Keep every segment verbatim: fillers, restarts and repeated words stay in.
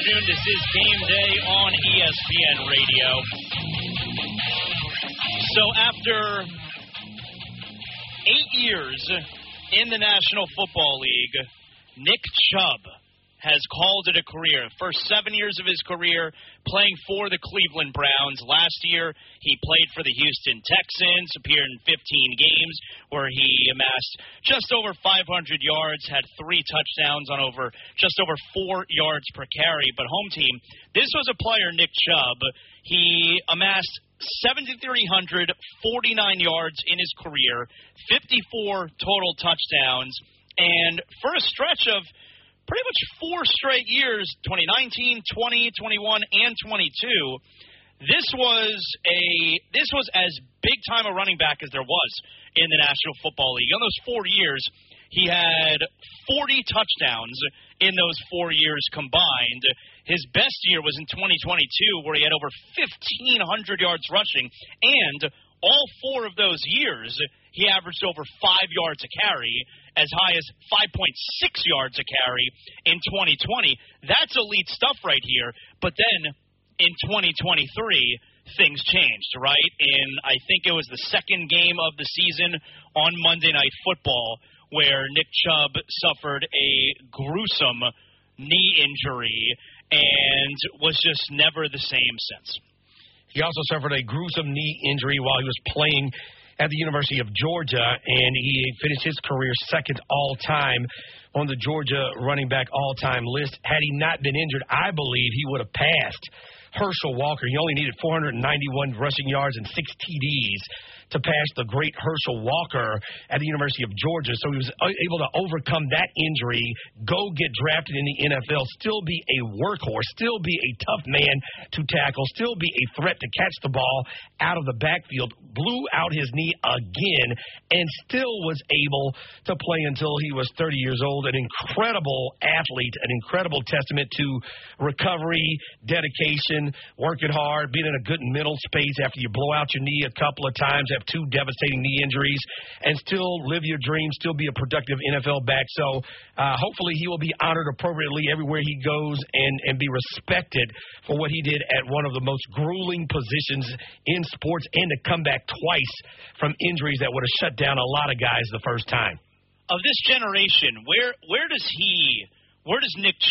afternoon. This is Game Day on E S P N Radio. So after eight years in the National Football League, Nick Chubb has called it a career. First seven years of his career playing for the Cleveland Browns. Last year, he played for the Houston Texans, appeared in fifteen games where he amassed just over five hundred yards, had three touchdowns on over just over four yards per carry. But home team, this was a player, Nick Chubb. He amassed seven thousand three hundred forty-nine yards in his career, fifty-four total touchdowns, and for a stretch of pretty much four straight years, twenty nineteen, twenty, twenty-one, and twenty-two, this was a this was as big time a running back as there was in the National Football League. In those four years, he had forty touchdowns in those four years combined. His best year was in twenty twenty-two, where he had over fifteen hundred yards rushing, and all four of those years, he averaged over five yards a carry, as high as five point six yards a carry in twenty twenty. That's elite stuff right here. But then in twenty twenty-three, things changed, right? In, I think it was the second game of the season on Monday Night Football, where Nick Chubb suffered a gruesome knee injury and was just never the same since. He also suffered a gruesome knee injury while he was playing at the University of Georgia, and he finished his career second all-time on the Georgia running back all-time list. Had he not been injured, I believe he would have passed Herschel Walker. He only needed four hundred ninety-one rushing yards and six T Ds to pass the great Herschel Walker at the University of Georgia. So he was able to overcome that injury, go get drafted in the N F L, still be a workhorse, still be a tough man to tackle, still be a threat to catch the ball out of the backfield, blew out his knee again, and still was able to play until he was thirty years old. An incredible athlete, an incredible testament to recovery, dedication, working hard, being in a good mental space after you blow out your knee a couple of times, have two devastating knee injuries, and still live your dreams, still be a productive N F L back. So uh, hopefully he will be honored appropriately everywhere he goes and, and be respected for what he did at one of the most grueling positions in sports, and to come back twice from injuries that would have shut down a lot of guys the first time. Of this generation, where where does he, where does Nick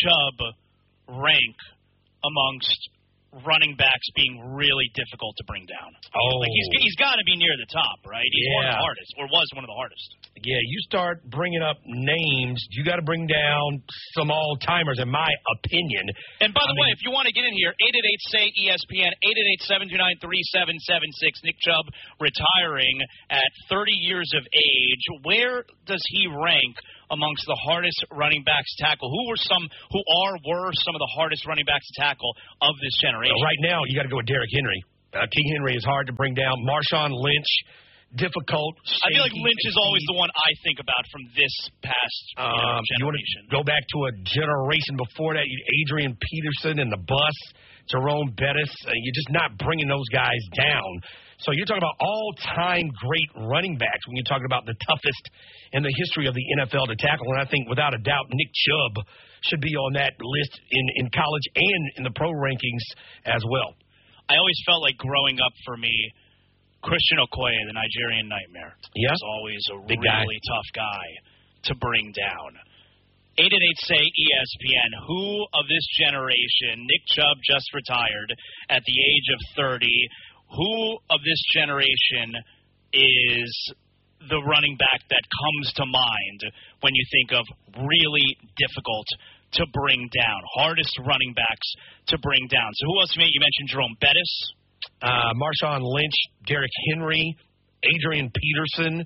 Chubb rank amongst running backs being really difficult to bring down? Oh. Like he's he's got to be near the top, right? He's yeah. one of the hardest, or was one of the hardest. Yeah, you start bringing up names, you got to bring down some all-timers, in my opinion. And by the I way, mean, if you want to get in here, eight eight eight, S A Y, E S P N, eight eight eight, seven two nine, three seven seven six. Nick Chubb retiring at thirty years of age. Where does he rank amongst the hardest running backs to tackle? Who were some, who are, were some of the hardest running backs to tackle of this generation? Well, right now, you got to go with Derrick Henry. Uh, King Henry is hard to bring down. Marshawn Lynch, difficult. I feel like Lynch is always the one I think about from this past you know, um, generation. You want to go back to a generation before that, Adrian Peterson and the Bus, Jerome Bettis. Uh, you're just not bringing those guys down. So you're talking about all-time great running backs when you're talking about the toughest in the history of the N F L to tackle. And I think, without a doubt, Nick Chubb should be on that list in, in college and in the pro rankings as well. I always felt like growing up for me, Christian Okoye, the Nigerian Nightmare, yeah. was always a Big really guy. tough guy to bring down. eight eight eight, S A Y, E S P N. Who of this generation, Nick Chubb just retired at the age of thirty, who of this generation is the running back that comes to mind when you think of really difficult to bring down, hardest running backs to bring down? So who else? You mentioned Jerome Bettis. Uh, Marshawn Lynch, Derrick Henry, Adrian Peterson.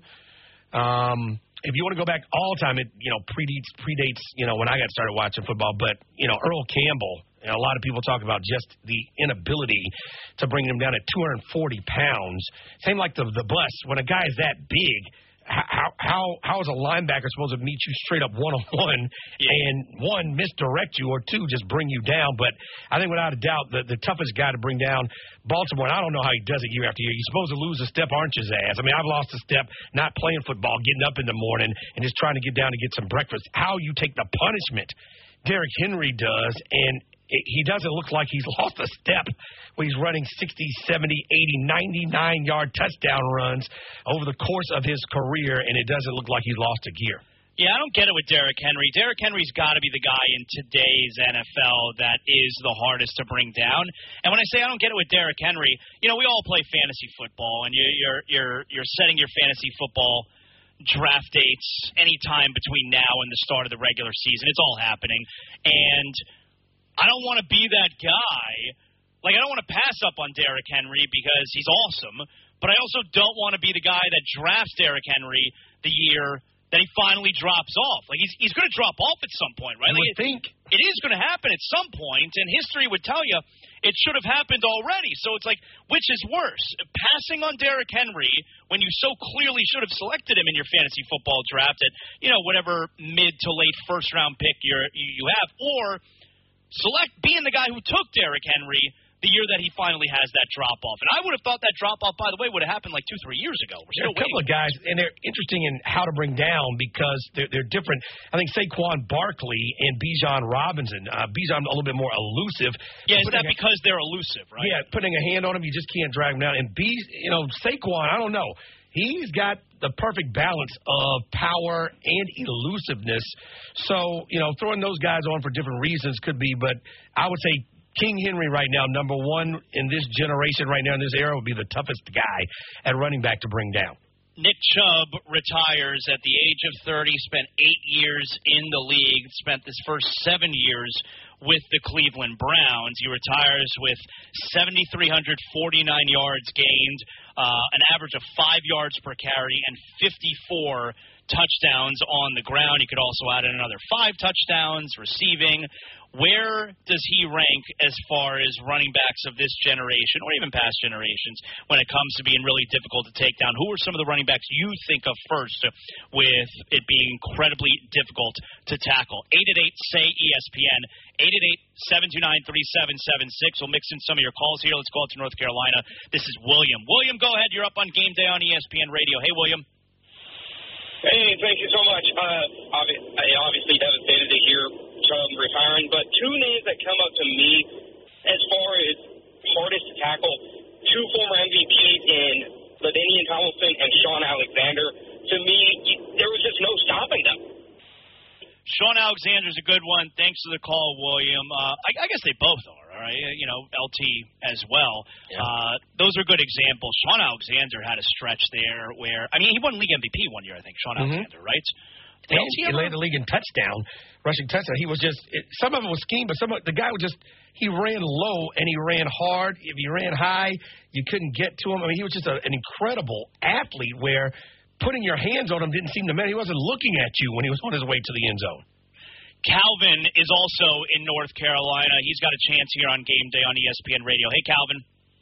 Um, if you want to go back all time, it you know predates predates you know when I got started watching football. But you know Earl Campbell. You know, a lot of people talk about just the inability to bring him down at two hundred forty pounds. Same like the the Bus. When a guy is that big, how how how is a linebacker supposed to meet you straight up one on one and one misdirect you, or two just bring you down? But I think without a doubt the the toughest guy to bring down, Baltimore. And I don't know how he does it year after year. You're supposed to lose a step, aren't you, Zaz? I mean, I've lost a step not playing football, getting up in the morning and just trying to get down to get some breakfast. How you take the punishment Derrick Henry does, and he doesn't look like he's lost a step when he's running sixty, seventy, eighty, ninety-nine-yard touchdown runs over the course of his career, and it doesn't look like he's lost a gear. Yeah, I don't get it with Derrick Henry. Derrick Henry's got to be the guy in today's N F L that is the hardest to bring down. And when I say I don't get it with Derrick Henry, you know, we all play fantasy football, and you, you're you're you're setting your fantasy football draft dates anytime between now and the start of the regular season. It's all happening, and I don't want to be that guy. Like, I don't want to pass up on Derrick Henry because he's awesome, but I also don't want to be the guy that drafts Derrick Henry the year that he finally drops off. Like, he's he's going to drop off at some point, right? I like, would think. It is going to happen at some point, and history would tell you it should have happened already. So it's like, which is worse? Passing on Derrick Henry when you so clearly should have selected him in your fantasy football draft at, you know, whatever mid to late first-round pick you're, you you have, or select being the guy who took Derrick Henry the year that he finally has that drop-off. And I would have thought that drop-off, by the way, would have happened like two, three years ago. We're there are a couple waiting. of guys, and they're interesting in how to bring down because they're, they're different. I think Saquon Barkley and Bijan Robinson. Uh, Bijan a little bit more elusive. Yeah, is that a, because they're elusive, right? Yeah, putting a hand on him, you just can't drag him down. And B, you know, Saquon, I don't know. He's got the perfect balance of power and elusiveness. So, you know, throwing those guys on for different reasons could be, but I would say King Henry right now, number one in this generation right now in this era, would be the toughest guy at running back to bring down. Nick Chubb retires at the age of thirty, spent eight years in the league, spent his first seven years with the Cleveland Browns. He retires with seven thousand three hundred forty-nine yards gained, uh, an average of five yards per carry, and fifty-four touchdowns on the ground. He could also add in another five touchdowns receiving. Where does he rank as far as running backs of this generation or even past generations when it comes to being really difficult to take down? Who are some of the running backs you think of first with it being incredibly difficult to tackle? eight eight eight, S A Y, E S P N, eight eight eight, seven two nine, three seven seven six. We'll mix in some of your calls here. Let's go out to North Carolina. This is William. William, go ahead. You're up on Game Day on E S P N Radio. Hey, William. Hey, thank you so much. Uh, obviously devastated to hear Chubb retiring, but two names that come up to me as far as hardest to tackle, two former M V Ps in LaDainian Tomlinson and Shaun Alexander. To me, you, there was just no stopping them. Shaun Alexander's a good one. Thanks for the call, William. Uh, I, I guess they both are, all right? You know, L T as well. Yeah. Uh, those are good examples. Shaun Alexander had a stretch there where, I mean, he won league M V P one year, I think, Shaun mm-hmm. Alexander, right? And he led the league in touchdown, rushing touchdown. He was just it, some of it was scheme, but some of the guy was just he ran low and he ran hard. If he ran high, you couldn't get to him. I mean, he was just a, an incredible athlete where putting your hands on him didn't seem to matter. He wasn't looking at you when he was on his way to the end zone. Calvin is also in North Carolina. He's got a chance here on Game Day on E S P N Radio. Hey, Calvin.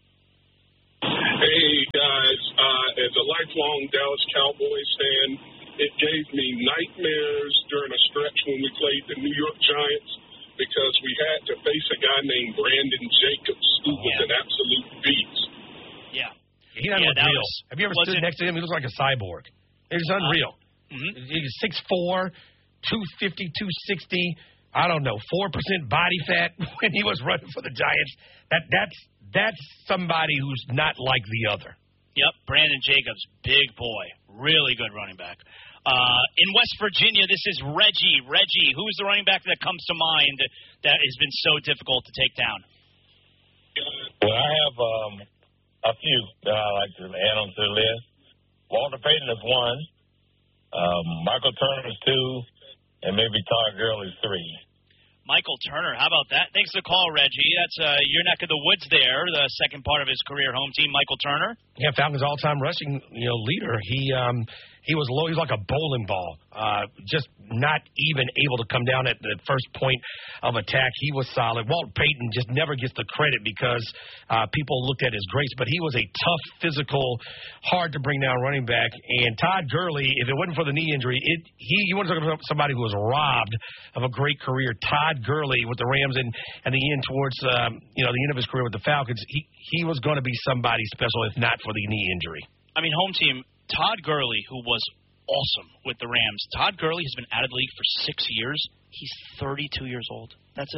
Hey, guys. Uh, as a lifelong Dallas Cowboys fan, it gave me nightmares during a stretch when we played the New York Giants because we had to face a guy named Brandon Jacobs, who was yeah. an absolute beast. Yeah. He doesn't yeah, look real. Was, Have you ever stood it, next to him? He looks like a cyborg. It was unreal. Uh, mm-hmm. He's six four, two fifty, two sixty. I don't know, four percent body fat when he was running for the Giants. That That's that's somebody who's not like the other. Yep, Brandon Jacobs, big boy, really good running back. Uh, in West Virginia, this is Reggie. Reggie, who's the running back that comes to mind that has been so difficult to take down? Well, I have um, a few that I like to add on to the list. Walter Payton is one, um, Michael Turner is two, and maybe Todd Gurley is three. Michael Turner, how about that? Thanks for the call, Reggie. That's uh, your neck of the woods there, the second part of his career home team, Michael Turner. Yeah, Falcons all-time rushing, you know, leader. He um, he was low. He was like a bowling ball, uh, just not even able to come down at the first point of attack. He was solid. Walt Payton just never gets the credit because uh, people looked at his grace, but he was a tough, physical, hard-to-bring-down running back. And Todd Gurley, if it wasn't for the knee injury, it he you want to talk about somebody who was robbed of a great career. Todd Gurley with the Rams and, and the end towards um, you know the end of his career with the Falcons, he, he was going to be somebody special if not for the knee injury. I mean, home team, Todd Gurley, who was awesome with the Rams. Todd Gurley has been out of the league for six years. He's thirty-two years old. That's it.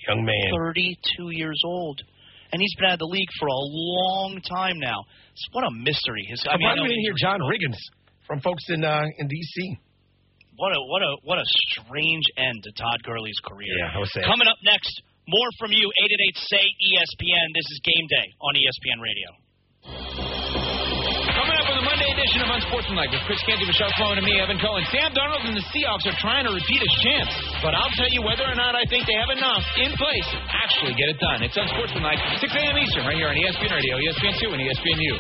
Young man. thirty-two years old. And he's been out of the league for a long time now. It's, what a mystery. His, I mean, we didn't hear John Riggins from folks in uh, in D C What a what a what a strange end to Todd Gurley's career. Yeah, I was saying. Coming up next, more from you. eight eight eight say E S P N. This is Game Day on E S P N Radio. Coming up on the Monday edition of Unsportsmanlike with Chris Canty, Michelle Sloan, and me, Evan Cohen. Sam Darnold and the Seahawks are trying to repeat his chance, but I'll tell you whether or not I think they have enough in place to actually get it done. It's Unsportsmanlike, six a.m. Eastern, right here on E S P N Radio, E S P N two, and E S P N U.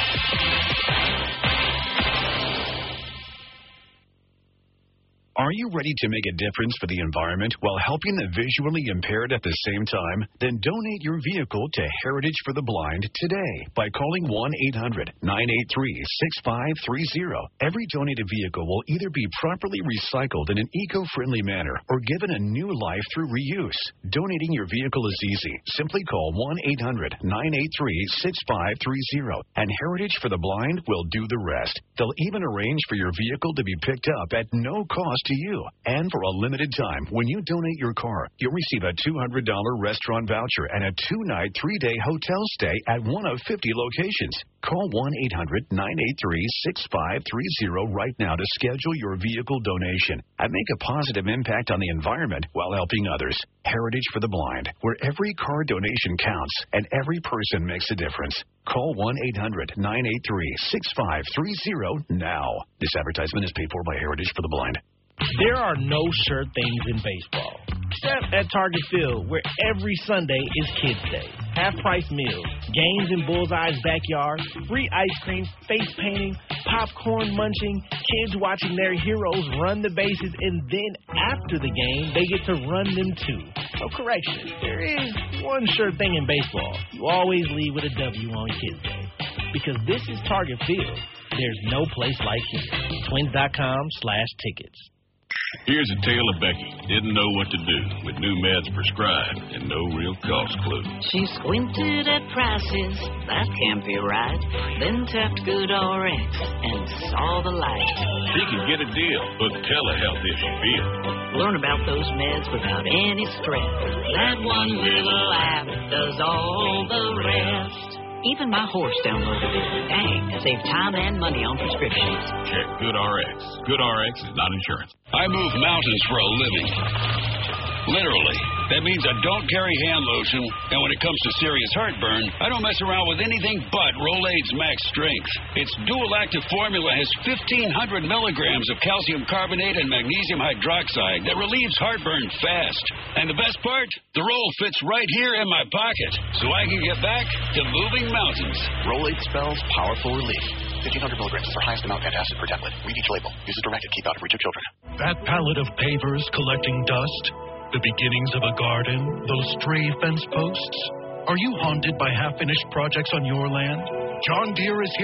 Are you ready to make a difference for the environment while helping the visually impaired at the same time? Then donate your vehicle to Heritage for the Blind today by calling one eight hundred nine eight three six five three zero. Every donated vehicle will either be properly recycled in an eco-friendly manner or given a new life through reuse. Donating your vehicle is easy. Simply call one eight hundred nine eight three six five three zero, and Heritage for the Blind will do the rest. They'll even arrange for your vehicle to be picked up at no cost to you. And for a limited time, when you donate your car, you'll receive a two hundred dollars restaurant voucher and a two-night, three-day hotel stay at one of fifty locations. Call one eight hundred nine eight three six five three zero right now to schedule your vehicle donation and make a positive impact on the environment while helping others. Heritage for the Blind, where every car donation counts and every person makes a difference. Call one eight hundred nine eight three six five three zero now. This advertisement is paid for by Heritage for the Blind. There are no sure things in baseball, except at Target Field, where every Sunday is Kids Day. Half-price meals, games in Bullseye's backyard, free ice cream, face painting, popcorn munching, kids watching their heroes run the bases, and then after the game, they get to run them too. So correction, there is one sure thing in baseball. You always leave with a W on Kids Day. Because this is Target Field. There's no place like here. Twins.com slash tickets. Here's a tale of Becky. Didn't know what to do with new meds prescribed and no real cost clue. She squinted at prices, that can't be right. Then tapped GoodRx and saw the light. She can get a deal with telehealth if she feels. Learn about those meds without any stress. That one little app does all the rest. Even my horse downloaded it. Dang, save time and money on prescriptions. Check GoodRx. GoodRx is not insurance. I move mountains for a living. Literally. That means I don't carry hand lotion, and when it comes to serious heartburn, I don't mess around with anything but Rolaids Max Strength. Its dual-active formula has fifteen hundred milligrams of calcium carbonate and magnesium hydroxide that relieves heartburn fast. And the best part? The roll fits right here in my pocket, so I can get back to moving mountains. Rolaids spells powerful relief. fifteen hundred milligrams is our highest amount antacid per tablet. Read each label. Use as directed. Keep out of reach of children. That pallet of pavers collecting dust, the beginnings of a garden, those stray fence posts. Are you haunted by half-finished projects on your land? John Deere is here